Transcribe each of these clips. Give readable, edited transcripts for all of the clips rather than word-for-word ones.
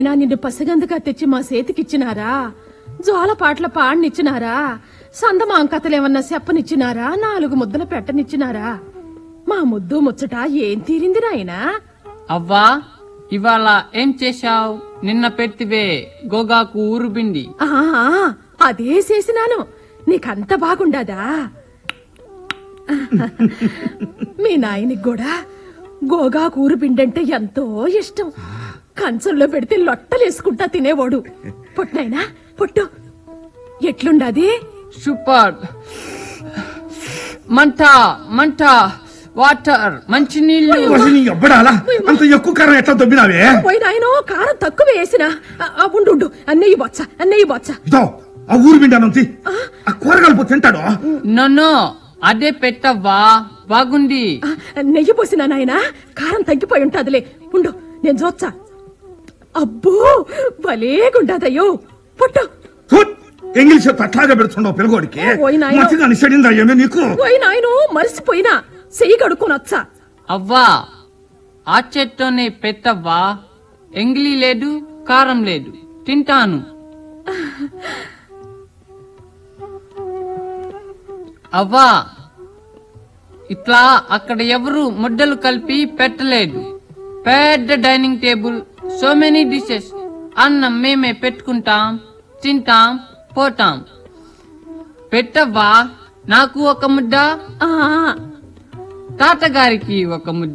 నిన్ను పసిగందుగా తెచ్చి మా సేతికిచ్చినారా? జోల పాటల పాడనిచ్చినారా? సందమాం కథలేమన్నా చెప్పనిచ్చినారా? 4 ముద్దలు పెట్టనిచ్చినారా? మా ముద్దు ముచ్చట ఏం తీరింది నాయనా? అవ్వా, ఇవాళ ఏం చేశావు? నిన్న పెట్టివే గోగాకు ఊరుబిండి. అదే చేసినాను. నీకంత బాగుండదా? మీ నాయనికి కూడా గోగాకు ఊరుబిండంటే ఎంతో ఇష్టం. కంచంలో పెడితే లొట్టలేసుకుంటా తినేవాడు. పొట్టనైనా పొట్టు ఎట్లుండది? సూపర్. మంట మంట, వాటర్, మంచి నీళ్లు. అంత ఎక్కువ కారం ఎట్లా దొబ్బినావే? పోయినాయనో కారం తక్కువ వేసిన. ఉండు, అన్నయ్య బొచ్చ ఆ ఊరు బిండానంతి ఆ కూరగాయలు తింటాడు. నో, అదే పెట్టవ్వా, బాగుంది. నెయ్యి పోసినా నాయనా, కారం తగ్గిపోయి ఉంటాదిలే. ఉండు, నేను చూచ్చా. అబ్బో భలేగుండదయ్యో. పొట్టు ఇంగ్లీష్ అట్లాగా పెడుతున్నావు పిల్లగోడికి. నీకు పోయినాయను మరిసిపోయినా చెయ్యి కడుక్కొనొచ్చా. అవ్వా, ఆ చెట్టునే పెట్టవ్వా. ఎంగిలి లేదు, కారం లేదు, తింటాను. అవ్వా, ఇట్లా అక్కడ ఎవరు ముద్దలు కలిపి పెట్టలేదు. పెద్ద dining table, so many dishes. అన్నం మేమే పెట్టుకుంటాం, తింటాం, పోతాం. పెట్టవ్వా, నాకు ఒక ముద్ద, తాతగారికి ఒక ముద్ద,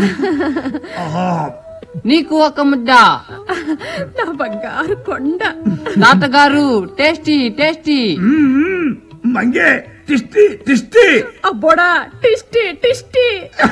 నీకు ఒక ముద్ద. నా బంగారు కొండ. తాతగారు టేస్టీ టేస్టీ. మంగే టిస్టీ టిస్టీ. అబ్బోడా టిస్టీ టిస్టీ.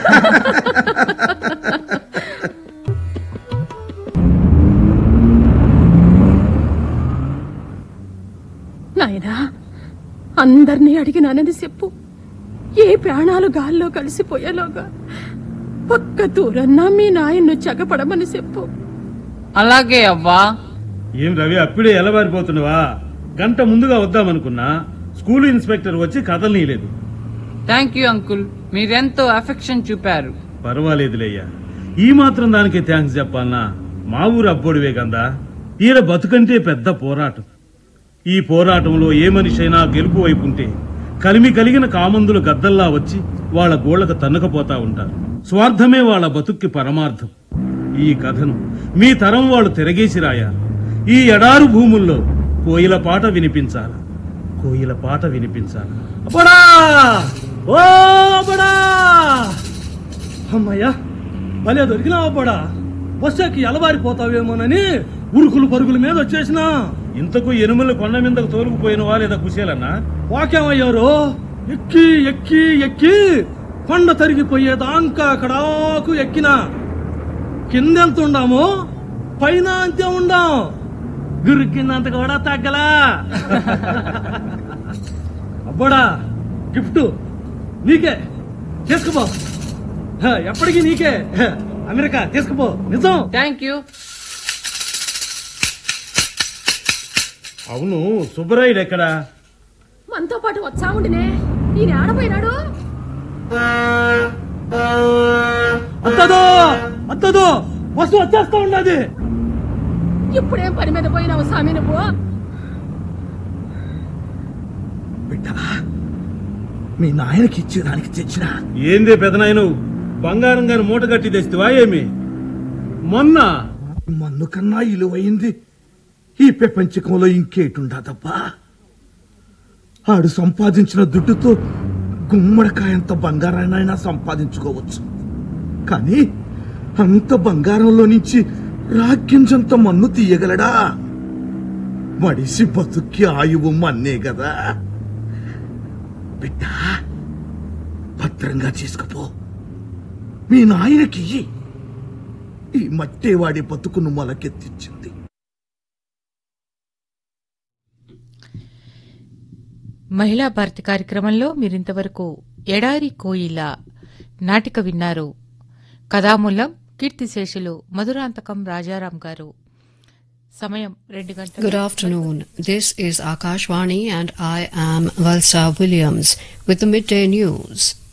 నాయనా, అందర్నీ అడిగినానని చెప్పు. ఏ ప్రాణాలు గాల్లో కలిసిపోయేలోగా ఒక్క దూరన్నా మీ నాయన్ను చెగపడమని చెప్పు. అలాగే అవ్వా. ఏం రవి, అప్పుడే ఎలబారిపోతున్నావా? గంట ముందుగా వద్దామనుకున్నా, స్కూల్ ఇన్స్పెక్టర్ వచ్చి కదలనీయలేదు. థ్యాంక్ యూ అంకుల్, మీరెంతో అఫెక్షన్ చూపారు. పర్వాలేదులేయ్యా, ఈ మాత్రం దానికి థ్యాంక్స్ చెప్పాలనా? మా ఊరు అబ్బోడివే కదా. ఈయన బతుకంటే పెద్ద పోరాటం. ఈ పోరాటంలో ఏ మనిషైనా గెలుపు వైపుంటే కలిమి కలిగిన కామందులు గద్దల్లా వచ్చి వాళ్ల గోళ్లకు తన్నుకపోతా ఉంటారు. స్వార్థమే వాళ్ల బతుక్కి పరమార్థం. ఈ కథను మీ తరం వాళ్ళు తిరగేసి రాయాలి. ఈ ఎడారు భూముల్లో కోయిల పాట వినిపించాల, కోయిల పాట వినిపించాల. అమ్మయ్యా, భలే దొరికినా అబ్బడా. బస్సు ఎక్కి ఎలబారిపోతావేమోనని ఉరుకులు పరుగుల మీద వచ్చేసినా. ఇంతకు ఎనుమలు కొండ మీదకు తోలుకుపోయినవా లేదా కుశేలన్నా? వాకేమయ్యారు, ఎక్కి ఎక్కి ఎక్కి కొండ తరిగిపోయేదాంకా అక్కడాకు ఎక్కినా. కిందెంత ఉండామో పైన అంతే ఉండాం. గురికిందంత కూడా తగ్గలా. అబ్బడా, గిఫ్ట్ నీకే, తీసుకుపో. ఎప్పటికీ నీకే. అమెరికా తీసుకుపో, నిజం. Thank you. అవును, సుబ్బరాయుడు ఎక్కడా? మనతో పాటు వచ్చాముండినే. ఈయన ఆడపోయినాడు. అత్తదో బస్సు వచ్చేస్తా ఉన్నది. ఇప్పుడేం పని మీద పోయినావు సామి నువ్వు? బిడ్డవా, మీ నాయనకి ఇచ్చేదానికి తెచ్చినా. ఏందే పెదనాయను, బంగారం గాని మూట కట్టి తెస్తావా ఏమి? మొన్న మన్ను కన్నా ఇలువైంది ఈ ప్రపంచకంలో ఇంకేటుండదబ్బా. ఆడు సంపాదించిన దుడ్డుతో గుమ్మడికాయంత బంగారాన్నైనా సంపాదించుకోవచ్చు. కానీ అంత బంగారంలో నుంచి రాగ్గింజంత మన్ను తీయగలడా? మడిసి బతుక్కి ఆయువు మన్నే గదా. బిడ్డ, భద్రంగా చేసుకుపో. మీ నాయనకి ఈ మట్టేవాడి బతుకును మొలకెత్తించింది. మహిళా భారతి కార్యక్రమంలో మీరింతవరకు ఎడారి కోయిల నాటిక విన్నారు. కథామూలం కీర్తిశేషులు మధురాంతకం రాజారాం గారు. సమయం 2 గంటలు. Good afternoon. This is Akashvani and I am Valsa Williams with the midday news.